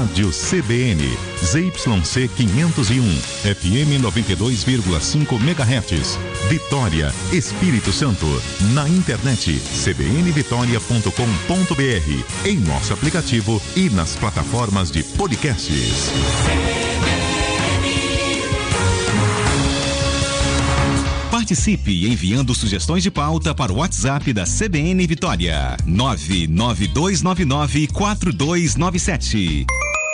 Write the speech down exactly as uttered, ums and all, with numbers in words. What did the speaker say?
Rádio C B N, Z Y C quinhentos e um, F M noventa e dois vírgula cinco megahertz, Vitória, Espírito Santo. Na internet c b n vitória ponto com ponto b r, em nosso aplicativo e nas plataformas de podcasts. Participe enviando sugestões de pauta para o WhatsApp da C B N Vitória, nove nove dois nove nove quatro dois nove sete.